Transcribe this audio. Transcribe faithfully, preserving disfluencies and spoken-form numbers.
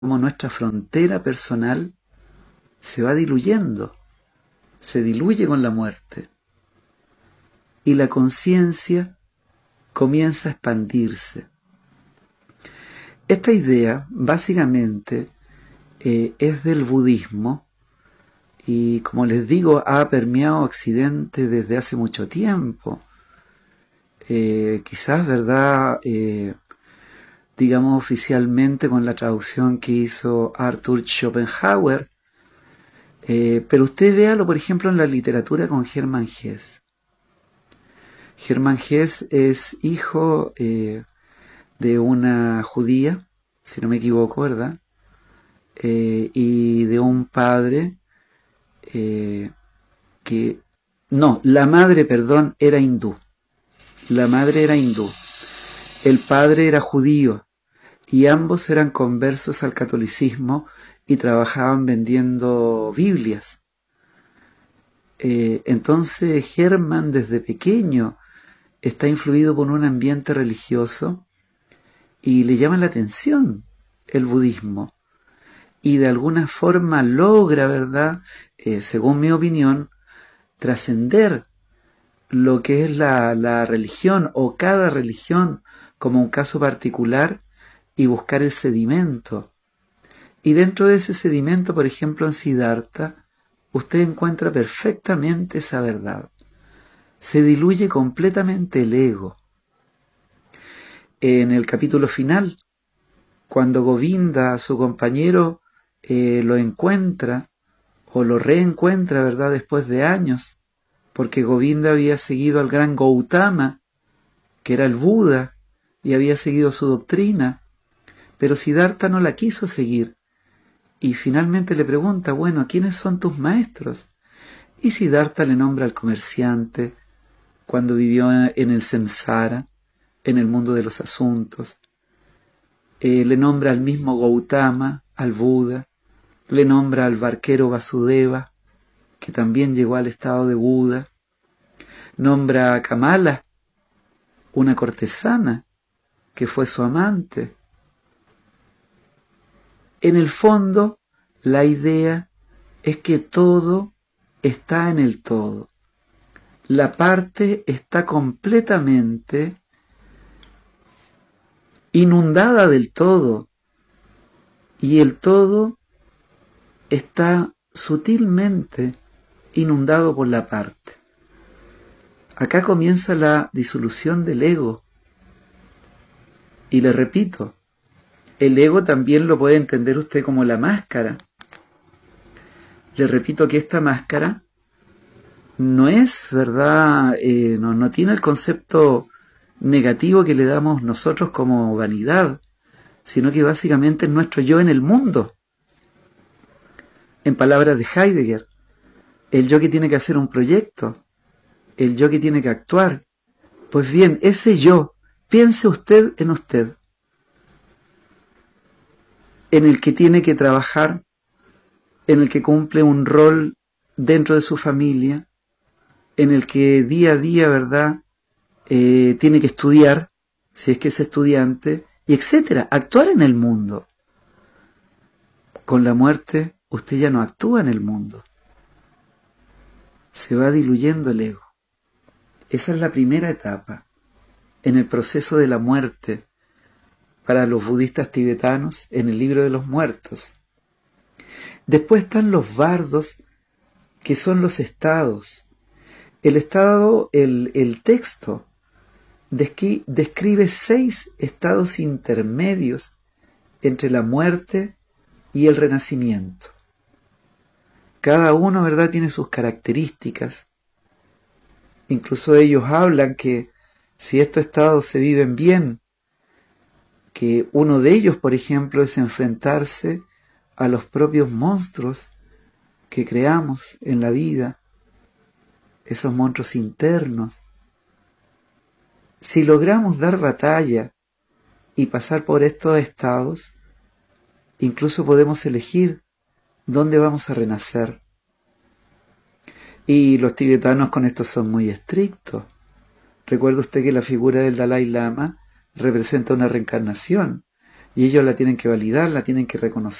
como nuestra frontera personal se va diluyendo, se diluye con la muerte. Y la conciencia comienza a expandirse. Esta idea, básicamente, eh, es del budismo y, como les digo, ha permeado Occidente desde hace mucho tiempo. Eh, quizás, ¿verdad?, eh, digamos oficialmente con la traducción que hizo Arthur Schopenhauer, eh, pero usted véalo, por ejemplo, en la literatura con Hermann Hesse. Hermann Hesse es hijo eh, de una judía, si no me equivoco, ¿verdad? Eh, y de un padre eh, que... No, la madre, perdón, era hindú. La madre era hindú. El padre era judío y ambos eran conversos al catolicismo y trabajaban vendiendo Biblias. Eh, entonces Hermann desde pequeño está influido por un ambiente religioso y le llama la atención el budismo. Y de alguna forma logra, ¿verdad?, eh, según mi opinión, trascender lo que es la, la religión o cada religión como un caso particular y buscar el sedimento. Y dentro de ese sedimento, por ejemplo, en Siddhartha, usted encuentra perfectamente esa verdad. Se diluye completamente el ego. En el capítulo final, cuando Govinda, su compañero, eh, lo encuentra o lo reencuentra, ¿verdad?, después de años, porque Govinda había seguido al gran Gautama, que era el Buda, y había seguido su doctrina, pero Siddhartha no la quiso seguir, y finalmente le pregunta, bueno, ¿quiénes son tus maestros? Y Siddhartha le nombra al comerciante, cuando vivió en el samsara, en el mundo de los asuntos, eh, le nombra al mismo Gautama, al Buda, le nombra al barquero Vasudeva, que también llegó al estado de Buda, nombra a Kamala, una cortesana, que fue su amante. En el fondo, la idea es que todo está en el todo. La parte está completamente inundada del todo y el todo está sutilmente inundado por la parte. Acá comienza la disolución del ego. Y le repito, el ego también lo puede entender usted como la máscara. Le repito que esta máscara no es, ¿verdad?, eh, no, no tiene el concepto negativo que le damos nosotros como vanidad, sino que básicamente es nuestro yo en el mundo. En palabras de Heidegger, el yo que tiene que hacer un proyecto, el yo que tiene que actuar. Pues bien, ese yo, piense usted en usted, en el que tiene que trabajar, en el que cumple un rol dentro de su familia, en el que día a día, ¿verdad?, eh, tiene que estudiar, si es que es estudiante, y etcétera, actuar en el mundo. Con la muerte, usted ya no actúa en el mundo. Se va diluyendo el ego. Esa es la primera etapa en el proceso de la muerte para los budistas tibetanos en el libro de los muertos. Después están los bardos, que son los estados. El estado, el, el texto, descri- describe seis estados intermedios entre la muerte y el renacimiento. Cada uno, ¿verdad?, tiene sus características. Incluso ellos hablan que si estos estados se viven bien, que uno de ellos, por ejemplo, es enfrentarse a los propios monstruos que creamos en la vida, esos monstruos internos. Si logramos dar batalla y pasar por estos estados, incluso podemos elegir dónde vamos a renacer. Y los tibetanos con esto son muy estrictos. Recuerda usted que la figura del Dalai Lama representa una reencarnación. y ellos la tienen que validar, la tienen que reconocer.